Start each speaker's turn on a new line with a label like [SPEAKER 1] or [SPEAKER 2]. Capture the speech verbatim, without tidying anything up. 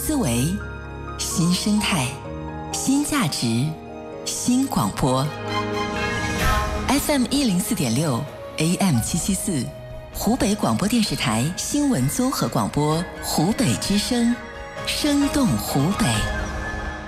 [SPEAKER 1] 思维，新生态，新价值，新广播。F M 一零四点六 ，A M 七七四，湖北广播电视台新闻综合广播，湖北之声，生动湖北。